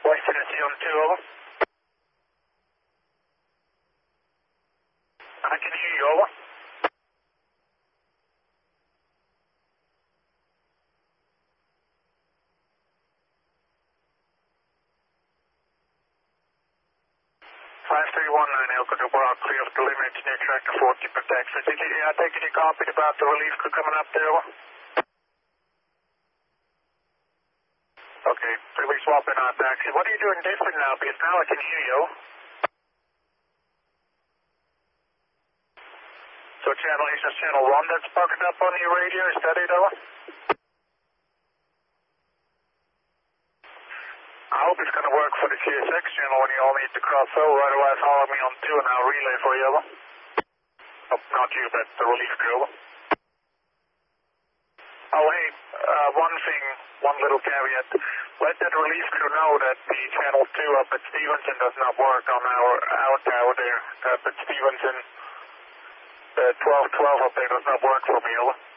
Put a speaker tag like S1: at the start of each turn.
S1: West Tennessee on 2, over. I can hear you, over. Five three one nine Elko to Brock, clear of the limits near tractor 40 per taxi. I take it you copied about the relief crew coming up there, over. Okay, we swapping on taxi. What are you doing different now? Because now I can hear you. So channel is just channel 1 that's popping up on your radio, is that it, over? I hope it's going to work for the CSX channel when you all need to cross over, otherwise follow me on 2 and I'll relay for you, over. Oh, not you, but the relief crew, over. Oh, hey, one little caveat. Let that relief crew know that the channel 2 up at Stevenson does not work on our tower there. Up at Stevenson, the 1212 up there does not work for me, over.